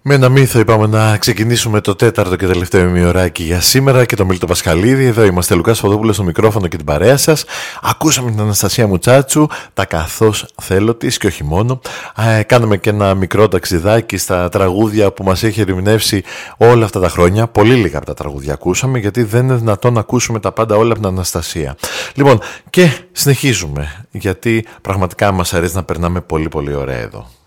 Με ένα μύθο είπαμε να ξεκινήσουμε το τέταρτο και τελευταίο ημιωράκι για σήμερα και το Μίλτο Πασχαλίδη. Εδώ είμαστε, Λουκάς Φοδόπουλος στο μικρόφωνο και την παρέα σας. Ακούσαμε την Αναστασία Μουτσάτσου, τα καθώς θέλω της και όχι μόνο. Κάναμε και ένα μικρό ταξιδάκι στα τραγούδια που μας έχει ερμηνεύσει όλα αυτά τα χρόνια. Πολύ λίγα από τα τραγούδια ακούσαμε, γιατί δεν είναι δυνατόν να ακούσουμε τα πάντα όλα από την Αναστασία. Λοιπόν, και συνεχίζουμε, γιατί πραγματικά μας αρέσει να περνάμε πολύ πολύ ωραία εδώ.